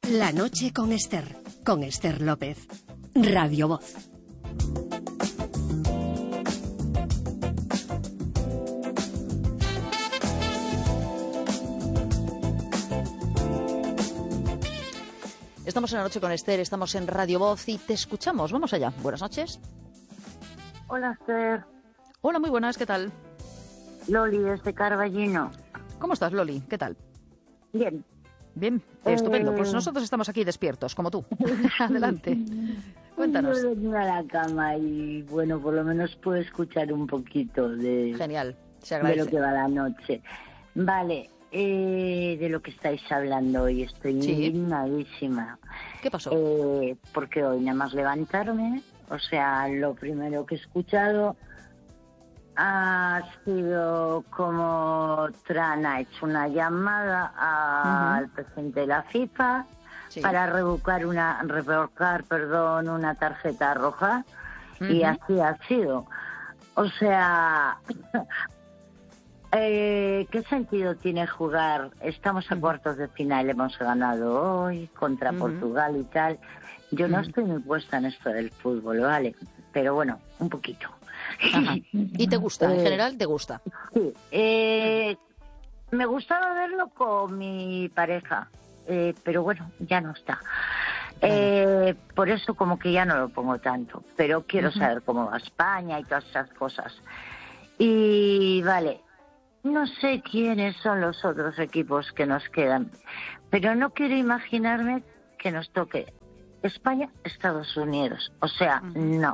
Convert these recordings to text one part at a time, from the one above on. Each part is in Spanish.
La noche con Esther López. Radio Voz. Estamos en La noche con Esther, estamos en Radio Voz y te escuchamos. Vamos allá. Buenas noches. Hola, Esther. Hola, muy buenas, ¿qué tal? Loli, desde Carballino. ¿Cómo estás, Loli? ¿Qué tal? Bien. Bien, estupendo. Pues nosotros estamos aquí despiertos, como tú. Adelante. Cuéntanos. Yo venía a la cama y, bueno, por lo menos puedo escuchar un poquito de... Genial, se de agradece. lo que va la noche. Vale, de lo que estáis hablando hoy. Estoy Sí. indignadísima. ¿Qué pasó? Porque hoy nada más levantarme, o sea, lo primero que he escuchado ha sido como Trump ha hecho una llamada al presidente de la FIFA Sí. para revocar una tarjeta roja y así ha sido. O sea, ¿qué sentido tiene jugar? Estamos a cuartos de final, hemos ganado hoy contra Portugal y tal. Yo no estoy muy puesta en esto del fútbol, ¿vale? Pero bueno, un poquito. Ajá. ¿Y te gusta? En general, ¿te gusta? Sí. Me gustaba verlo con mi pareja, pero bueno, ya no está. Por eso como que ya no lo pongo tanto, pero quiero saber cómo va España y todas esas cosas. Y vale, no sé quiénes son los otros equipos que nos quedan, pero no quiero imaginarme que nos toque España, Estados Unidos. O sea, no.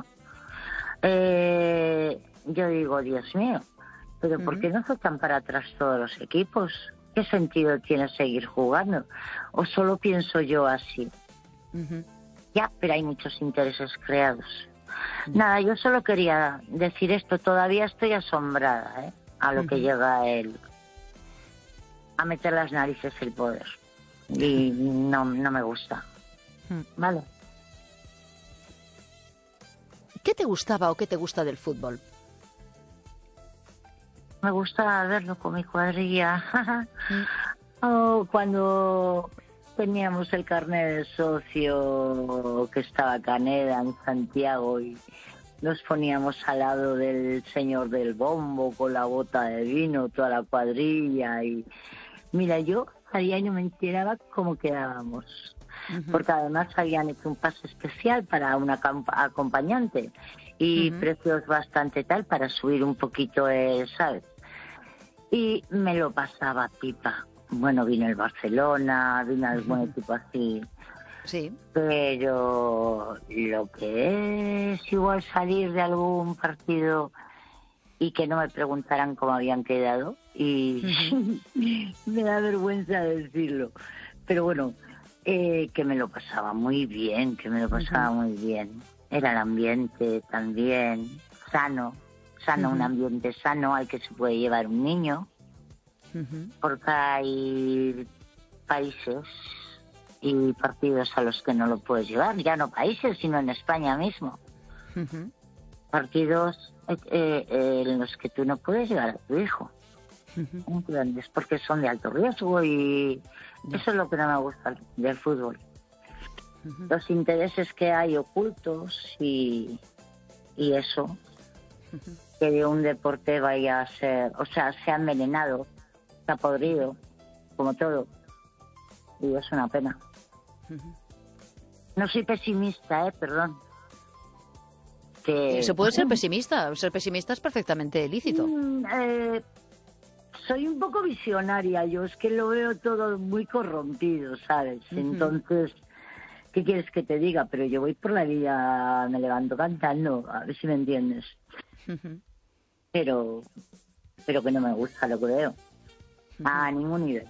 Yo digo, Dios mío, pero ¿por qué no se echan para atrás todos los equipos? ¿Qué sentido tiene seguir jugando? ¿O solo pienso yo así? Ya, pero hay muchos intereses creados. Nada, yo solo quería decir esto. Todavía estoy asombrada, a lo que llega él a meter las narices el poder. Y no me gusta. ¿Vale? ¿Qué te gustaba o qué te gusta del fútbol? Me gusta verlo con mi cuadrilla. O cuando teníamos el carnet de socio, que estaba Caneda en Santiago, y nos poníamos al lado del señor del bombo con la bota de vino, toda la cuadrilla. Y mira, yo salía y no me enteraba cómo quedábamos. Porque además habían hecho un pase especial para una acompañante y precios bastante tal para subir un poquito, ¿sabes? Y me lo pasaba pipa. Bueno, vino el Barcelona, vino algún equipo así. Sí. Pero lo que es igual salir de algún partido y que no me preguntaran cómo habían quedado, y me da vergüenza decirlo. Pero bueno, que me lo pasaba muy bien, muy bien. Era el ambiente también sano, un ambiente sano al que se puede llevar un niño, porque hay países y partidos a los que no lo puedes llevar, ya no países, sino en España mismo. Partidos en los que tú no puedes llevar a tu hijo. ¿Entiendes? Porque son de alto riesgo y eso es lo que no me gusta del fútbol. Los intereses que hay ocultos y eso, que de un deporte vaya a ser, o sea, se ha envenenado, se ha podrido, como todo, y es una pena. No soy pesimista, perdón. Que Se puede ser pesimista es perfectamente lícito. Soy un poco visionaria, yo es que lo veo todo muy corrompido, ¿sabes? Entonces, ¿qué quieres que te diga? Pero yo voy por la vida, me levanto cantando, a ver si me entiendes. Pero que no me gusta lo que veo, a ningún nivel.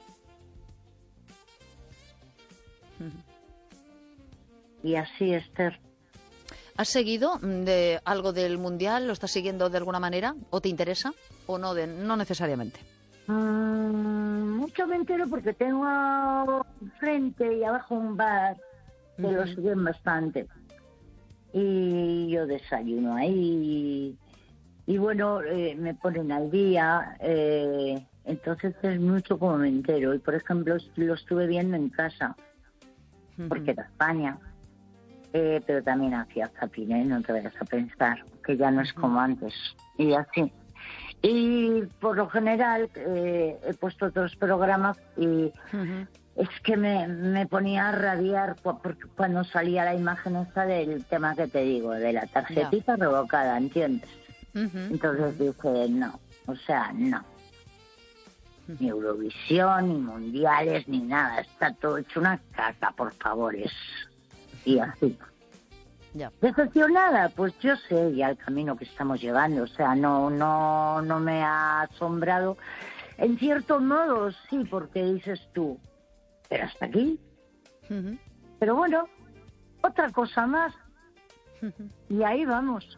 Y así, Esther. ¿Has seguido algo del Mundial? ¿Lo estás siguiendo de alguna manera? ¿O te interesa? ¿O no, no necesariamente? Mucho me entero porque tengo frente y abajo un bar que lo siguen bastante. Y yo desayuno ahí. Y bueno, me ponen al día. Entonces es mucho como me entero. Y por ejemplo, lo estuve viendo en casa. porque era España. Pero también hacía zapping, no te vayas a pensar, que ya no es como antes. Y así. Y por lo general he puesto otros programas y es que me ponía a rabiar cuando salía la imagen esta del tema que te digo, de la tarjetita revocada, ¿entiendes? Entonces dije, no, o sea, no. Ni Eurovisión, ni mundiales, ni nada. Está todo hecho una caca, por favores. Y así. Decepcionada, pues yo sé ya el camino que estamos llevando, o sea, no me ha asombrado. En cierto modo, sí, porque dices tú, pero hasta aquí. Pero bueno, otra cosa más. Y ahí vamos.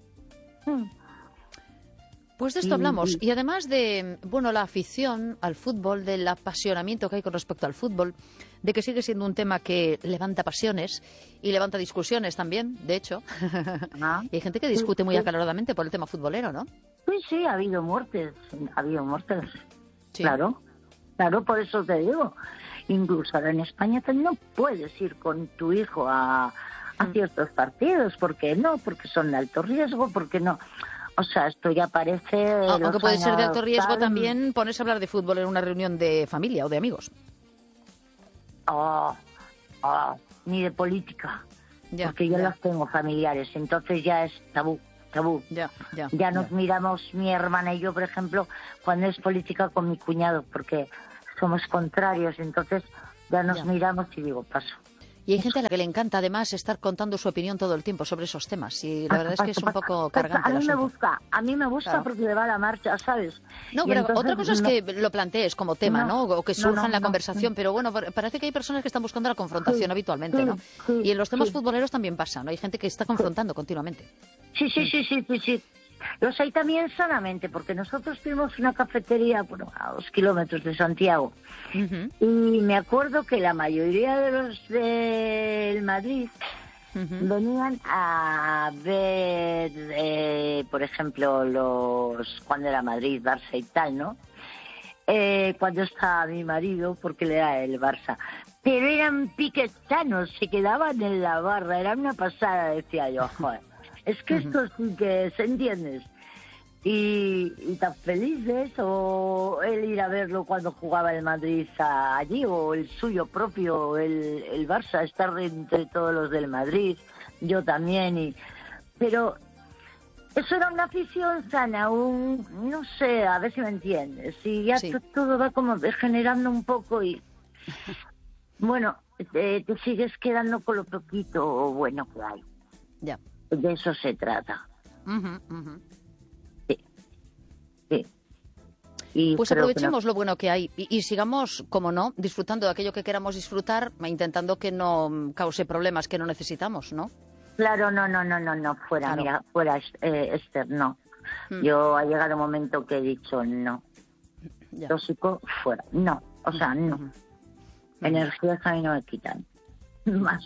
Pues de esto hablamos. Y además de, bueno, la afición al fútbol, del apasionamiento que hay con respecto al fútbol, de que sigue siendo un tema que levanta pasiones y levanta discusiones también, de hecho. Y hay gente que discute muy acaloradamente por el tema futbolero, ¿no? Sí, ha habido muertes. Sí. Claro, por eso te digo. Incluso ahora en España no puedes ir con tu hijo a ciertos partidos. ¿Por qué no? Porque son de alto riesgo, porque no. O sea, esto ya parece... Aunque puede ser de alto riesgo también ponerse a hablar de fútbol en una reunión de familia o de amigos. Ni de política. Porque yo las tengo familiares, entonces ya es tabú. Ya nos miramos, mi hermana y yo, por ejemplo, cuando es política con mi cuñado, porque somos contrarios, entonces ya nos miramos y digo, paso. Y hay gente a la que le encanta, además, estar contando su opinión todo el tiempo sobre esos temas. Y la verdad es que es un poco cargante el asunto. A mí me gusta porque le va la marcha, ¿sabes? No, pero entonces, otra cosa es que lo plantees como tema, ¿no? O que surja en la conversación. Pero bueno, parece que hay personas que están buscando la confrontación habitualmente, ¿no? Y en los temas futboleros también pasa, ¿no? Hay gente que está confrontando continuamente. Sí. Los hay también sanamente, porque nosotros tuvimos una cafetería a 2 kilómetros de Santiago. Y me acuerdo que la mayoría de los del Madrid venían a ver, por ejemplo, cuando era Madrid, Barça y tal, ¿no? Cuando estaba mi marido, porque le da el Barça. Pero eran piquetanos, se quedaban en la barra, era una pasada, decía yo, joder. Es que esto sí que se entiendes. Y tan felices, o él ir a verlo cuando jugaba el Madrid allí, o el suyo propio, el Barça, estar entre todos los del Madrid, yo también. Pero eso era una afición sana, no sé, a ver si me entiendes. Y ya todo va como degenerando un poco y... Bueno, te sigues quedando con lo poquito bueno que hay. Ya. De eso se trata. Sí. Y pues aprovechemos lo bueno que hay y sigamos, como no, disfrutando de aquello que queramos disfrutar, intentando que no cause problemas que no necesitamos, ¿no? Claro, no, fuera, claro. Mira, fuera, Esther, no. Yo ha llegado un momento que he dicho no. Tóxico, fuera, no, o sea, no. Energías a mí no me quitan, más.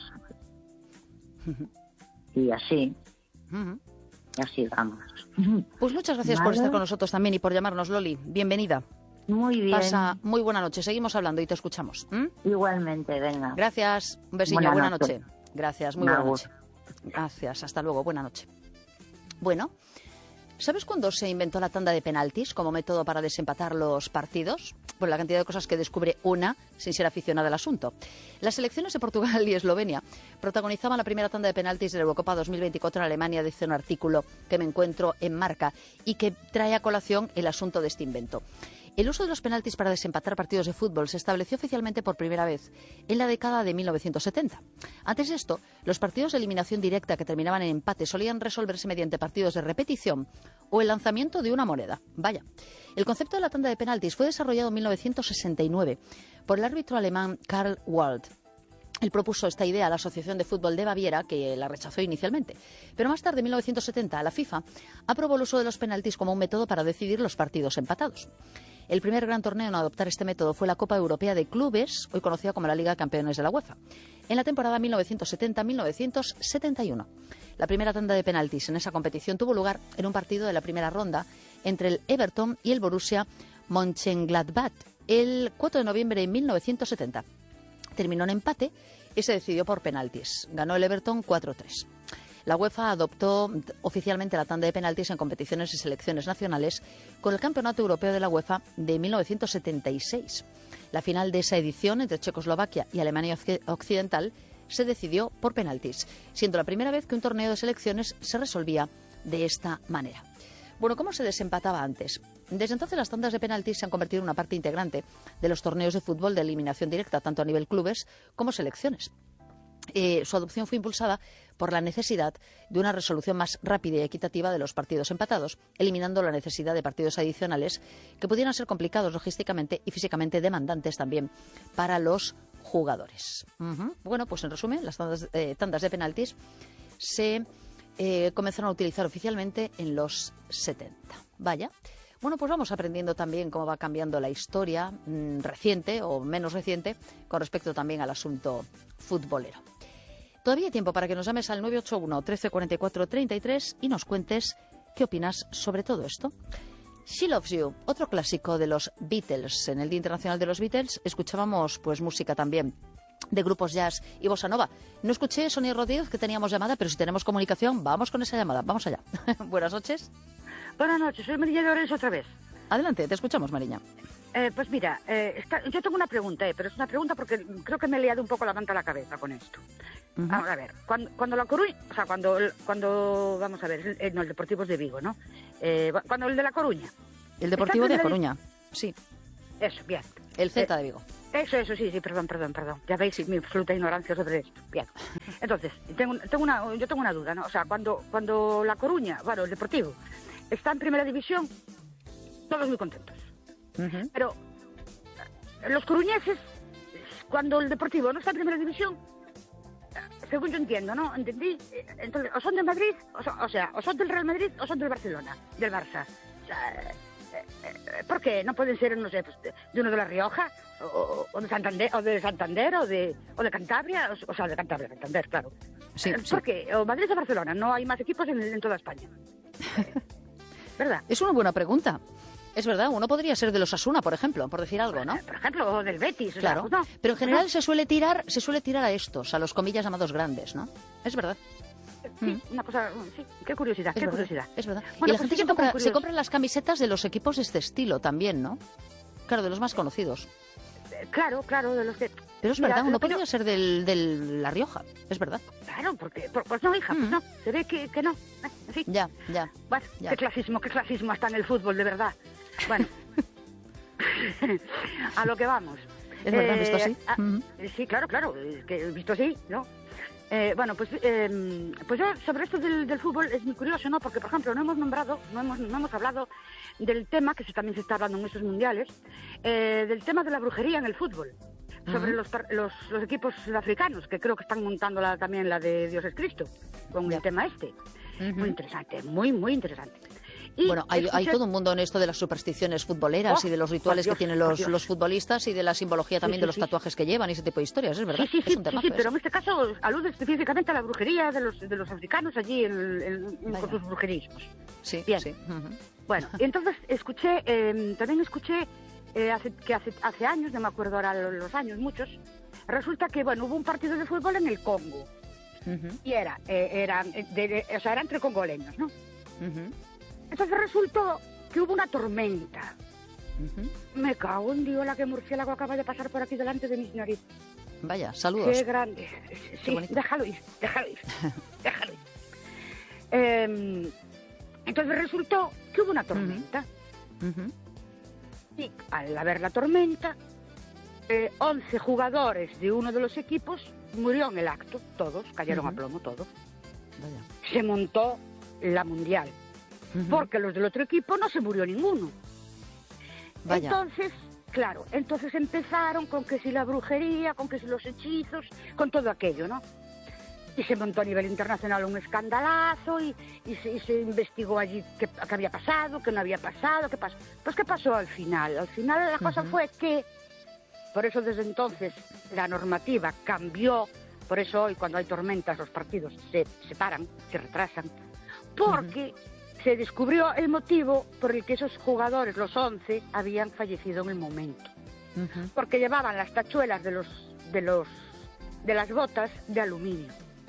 Y así vamos. Pues muchas gracias por estar con nosotros también y por llamarnos, Loli. Bienvenida. Muy bien. Pasa muy buena noche. Seguimos hablando y te escuchamos. Igualmente, venga. Gracias. Un besillo. Buena noche. Gracias. Muy buena noche. Gracias. Hasta luego. Buena noche. Bueno, ¿sabes cuándo se inventó la tanda de penaltis como método para desempatar los partidos? Por la cantidad de cosas que descubre una sin ser aficionada al asunto. Las selecciones de Portugal y Eslovenia protagonizaban la primera tanda de penaltis de la Eurocopa 2024 en Alemania, dice un artículo que me encuentro en Marca y que trae a colación el asunto de este invento. El uso de los penaltis para desempatar partidos de fútbol se estableció oficialmente por primera vez en la década de 1970. Antes de esto, los partidos de eliminación directa que terminaban en empate solían resolverse mediante partidos de repetición o el lanzamiento de una moneda. Vaya. El concepto de la tanda de penaltis fue desarrollado en 1969 por el árbitro alemán Karl Wald. Él propuso esta idea a la Asociación de Fútbol de Baviera, que la rechazó inicialmente. Pero más tarde, en 1970, la FIFA aprobó el uso de los penaltis como un método para decidir los partidos empatados. El primer gran torneo en adoptar este método fue la Copa Europea de Clubes, hoy conocida como la Liga de Campeones de la UEFA, en la temporada 1970-1971. La primera tanda de penaltis en esa competición tuvo lugar en un partido de la primera ronda entre el Everton y el Borussia Mönchengladbach, el 4 de noviembre de 1970. terminó en empate y se decidió por penaltis. Ganó el Everton 4-3. La UEFA adoptó oficialmente la tanda de penaltis en competiciones y selecciones nacionales con el Campeonato Europeo de la UEFA de 1976. La final de esa edición entre Checoslovaquia y Alemania Occidental se decidió por penaltis, siendo la primera vez que un torneo de selecciones se resolvía de esta manera. Bueno, ¿cómo se desempataba antes? Desde entonces las tandas de penaltis se han convertido en una parte integrante de los torneos de fútbol de eliminación directa, tanto a nivel clubes como selecciones. Su adopción fue impulsada por la necesidad de una resolución más rápida y equitativa de los partidos empatados, eliminando la necesidad de partidos adicionales que pudieran ser complicados logísticamente y físicamente demandantes también para los jugadores. Bueno, pues en resumen, las tandas de penaltis se comenzaron a utilizar oficialmente en los 70. Vaya. Bueno, pues vamos aprendiendo también cómo va cambiando la historia reciente o menos reciente con respecto también al asunto futbolero. Todavía hay tiempo para que nos llames al 981 13 44 33 y nos cuentes qué opinas sobre todo esto. She Loves You, otro clásico de los Beatles. En el Día Internacional de los Beatles escuchábamos pues música también de grupos jazz y bossa nova. No escuché, Sonia Rodríguez, que teníamos llamada, pero si tenemos comunicación, vamos con esa llamada. Vamos allá. Buenas noches. Buenas noches, soy Mariña de Orense otra vez. Adelante, te escuchamos, Mariña. Pues mira, yo tengo una pregunta, pero es una pregunta porque creo que me he liado un poco la manta a la cabeza con esto. Vamos a ver, cuando La Coruña, o sea, cuando vamos a ver, no, el Deportivo es de Vigo, ¿no? Cuando el de La Coruña. El Deportivo de Coruña, sí. Eso, bien. El Celta de Vigo. Eso, sí, perdón. Ya veis mi absoluta ignorancia sobre esto. Bien. Entonces, yo tengo una duda, ¿no? O sea, cuando La Coruña, bueno, el Deportivo, está en primera división, todos muy contentos. Pero los coruñeses, cuando el Deportivo no está en primera división, según yo entiendo, ¿no? Entendí, entonces, o son de Madrid, o son del Real Madrid, o son del Barcelona, del Barça. O sea, ¿por qué no pueden ser, no sé, pues, de uno de La Rioja, o de Santander, o de Cantabria, o sea, de Santander, claro? Sí, ¿Por qué? O Madrid o Barcelona, no hay más equipos en toda España. ¿Verdad? Es una buena pregunta. Es verdad, uno podría ser de los Osasuna, por ejemplo, por decir algo, ¿no? Por ejemplo, o del Betis. Claro, o sea, no, pero en general no. se suele tirar a estos, a los comillas llamados grandes, ¿no? Es verdad. Sí, una cosa, sí, qué curiosidad, Es qué verdad, curiosidad. Es verdad. Bueno, y la pues gente se compra las camisetas de los equipos de este estilo también, ¿no? Claro, de los más conocidos. Claro, de los que... Pero es Mira, verdad, uno podría ser del La Rioja, es verdad. Claro, porque, pues no, hija, pues no, se ve que no. En fin. Ya. Bueno, ya. qué clasismo hasta en el fútbol, de verdad. Bueno, a lo que vamos. Es verdad, visto así. Sí, claro, que visto así, ¿no? Bueno, pues yo sobre esto del fútbol es muy curioso, ¿no? Porque, por ejemplo, no hemos hablado del tema, que también se está hablando en estos mundiales, del tema de la brujería en el fútbol. Sobre los equipos africanos, que creo que están montando también la de Dios es Cristo, con el tema este. Muy interesante, muy interesante. Y bueno, hay todo un mundo en esto de las supersticiones futboleras y de los rituales que tienen los futbolistas y de la simbología también de los tatuajes que llevan y ese tipo de historias, es verdad. Sí, es un temazo, pero en este caso alude específicamente a la brujería de los africanos allí con sus brujerismos. Sí, bien. Sí. Bueno, y entonces también escuché hace años, no me acuerdo ahora los años, muchos, resulta que, bueno, hubo un partido de fútbol en el Congo. Y era entre congoleños, ¿no? Entonces resultó que hubo una tormenta. Me cago en Dios, la que murciélago acaba de pasar por aquí delante de mis narices. Vaya, saludos. Qué grande. Sí, déjalo ir. Entonces resultó que hubo una tormenta. Y al haber la tormenta, 11 jugadores de uno de los equipos murió en el acto, todos, cayeron a plomo, todos. Vaya. Se montó la mundial. Porque los del otro equipo no se murió ninguno. Vaya. Entonces empezaron con que si la brujería, con que si los hechizos, con todo aquello, ¿no? Y se montó a nivel internacional un escandalazo y se investigó allí qué había pasado, qué no había pasado, qué pasó. Pues ¿qué pasó al final? Al final la cosa fue que, por eso desde entonces la normativa cambió, por eso hoy cuando hay tormentas los partidos se paran, se retrasan, porque se descubrió el motivo por el que esos jugadores, los 11, habían fallecido en el momento. Porque llevaban las tachuelas de de las botas de aluminio.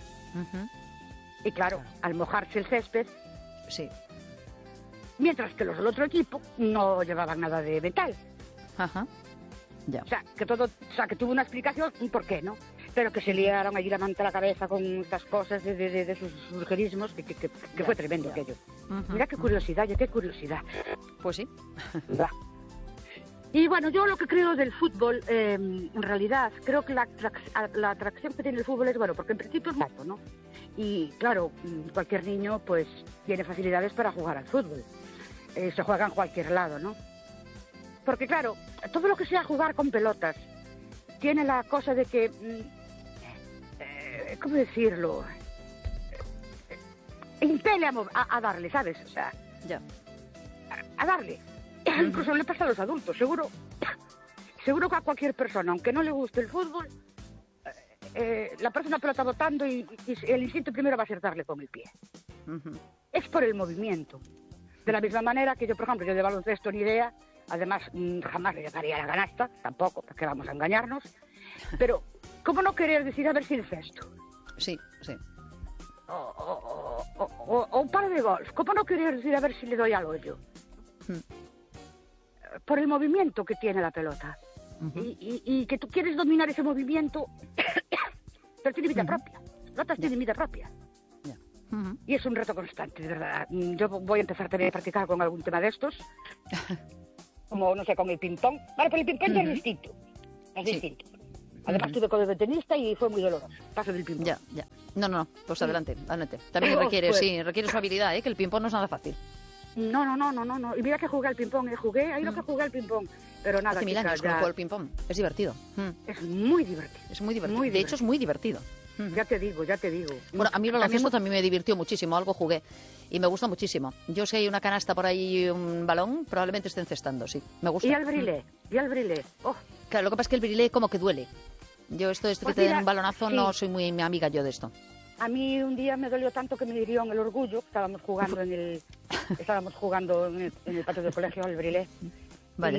Y claro, al mojarse el césped, sí. Mientras que los del otro equipo no llevaban nada de metal. Ajá. Ya. O sea, que tuvo una explicación y por qué, ¿no? Pero que se liaron allí la manta a la cabeza con estas cosas de sus vulgarismos, que fue tremendo aquello. Mira qué curiosidad, qué curiosidad. Pues sí. Y bueno, yo lo que creo del fútbol, en realidad, creo que la atracción que tiene el fútbol es, bueno, porque en principio es nato, ¿no? Y claro, cualquier niño pues tiene facilidades para jugar al fútbol. Se juega en cualquier lado, ¿no? Porque claro, todo lo que sea jugar con pelotas tiene la cosa de que, ¿cómo decirlo? Impele a darle, ¿sabes? O sea, ya. A darle. Incluso le pasa a los adultos, seguro que a cualquier persona, aunque no le guste el fútbol, la persona pelota botando y el instinto primero va a ser darle con el pie. Es por el movimiento. De la misma manera que yo, por ejemplo, yo de baloncesto ni idea, además jamás le llegaría a la canasta, tampoco, porque vamos a engañarnos, pero ¿cómo no querer decir a ver si el cesto? Sí, sí. O un par de golf, ¿cómo no querer decir a ver si le doy al hoyo? Por el movimiento que tiene la pelota. Y que tú quieres dominar ese movimiento, pero tiene vida propia. Las pelotas tienen vida propia. Y es un reto constante, de verdad. Yo voy a empezar también a practicar con algún tema de estos, como, no sé, con el ping-pong. Vale, pero el ping-pong ya es distinto. Es distinto. Además tuve con el tenista y fue muy doloroso. Paso del ping-pong. Ya. No, pues adelante. También requiere su habilidad, que el ping-pong no es nada fácil. No. Y mira que jugué al ping-pong, jugué al ping-pong. Pero nada, hace 1000 años que no juego al ping-pong. Es divertido. Es muy divertido. De hecho, es muy divertido. Ya te digo. Bueno, a mí el baloncesto también me divirtió muchísimo, algo jugué. Y me gusta muchísimo. Yo si hay una canasta por ahí y un balón, probablemente esté encestando, sí. Me gusta. ¿Y al brilé? Oh. Claro, lo que pasa es que el brilé como que duele. Yo Pues que te den un balonazo, no soy muy amiga yo de esto. A mí un día me dolió tanto que me hirió en el orgullo. Estábamos jugando en el patio del colegio al brilé. Vale.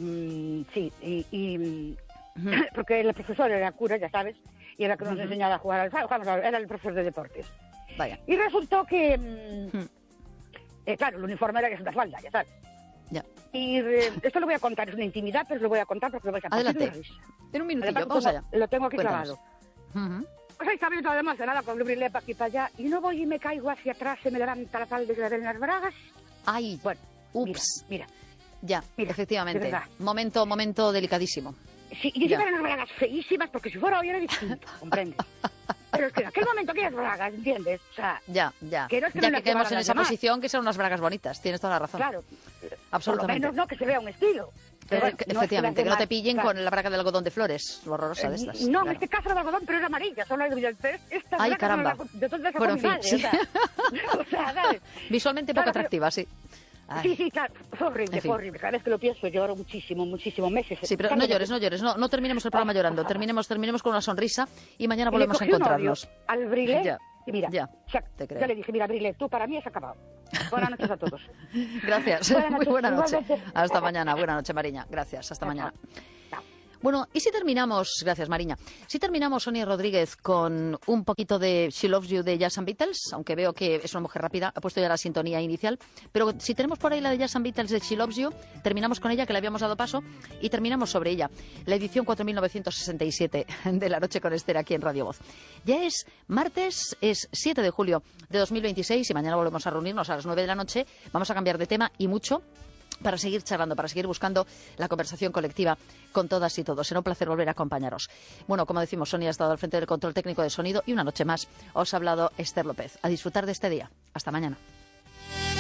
Porque el profesor era cura, ya sabes, y era que nos enseñaba a jugar era el profesor de deportes. Vaya. Y resultó que, claro, el uniforme era que es una falda, ya sabes. Ya. Y esto lo voy a contar, es una intimidad, pero lo voy a contar porque lo vais a pasar. Adelante. En un minutito, vamos allá. Lo tengo aquí Cuéntanos. clavado. Pues ahí estaba yo toda emocionada con el brilé para aquí para allá, y no voy y me caigo hacia atrás, se me levanta la falda de las bragas. Ay, bueno, ups. Mira. Ya, efectivamente. Momento delicadísimo. Sí, y yo eran bragas feísimas, porque si fuera hoy era distinto, ¿comprendes? Pero es que en aquel momento aquellas bragas, ¿entiendes? O sea, ya. Que no es que ya no que quedamos en esa demás. posición, que son unas bragas bonitas, tienes toda la razón. Claro. Absolutamente. Por lo menos no que se vea un estilo. Pero efectivamente, que no te pillen claro. con la braga del algodón de flores, horrorosa de estas. No, claro. En este caso era de algodón, pero era amarilla. Solo estas ay, caramba. Bueno, en fin, sí. O sea, ¿sabes? Visualmente poco atractiva, sí. Ay. Sí, claro, fue horrible. Cada vez que lo pienso lloro muchísimo, meses. Sí, pero no llores, no terminemos el programa llorando, terminemos con una sonrisa y mañana volvemos a encontrarnos. Al brilé, ya, y mira, ya, te creo. Ya le dije, mira, brilé, tú para mí has acabado. Buenas noches a todos. Gracias, muy buena noche. Hasta mañana, buena noche, Mariña. Gracias, hasta mañana. Bueno, y si terminamos, gracias Mariña, si terminamos, Sonia Rodríguez, con un poquito de She Loves You de Jazz and Beatles, aunque veo que es una mujer rápida, ha puesto ya la sintonía inicial, pero si tenemos por ahí la de Jazz and Beatles de She Loves You, terminamos con ella, que le habíamos dado paso, y terminamos sobre ella, la edición 4967 de La Noche con Esther aquí en Radio Voz. Ya es martes, es 7 de julio de 2026 y mañana volvemos a reunirnos a las 9 de la noche, vamos a cambiar de tema y mucho, para seguir charlando, para seguir buscando la conversación colectiva con todas y todos. Será un placer volver a acompañaros. Bueno, como decimos, Sonia ha estado al frente del control técnico de sonido y una noche más os ha hablado Esther López. A disfrutar de este día. Hasta mañana.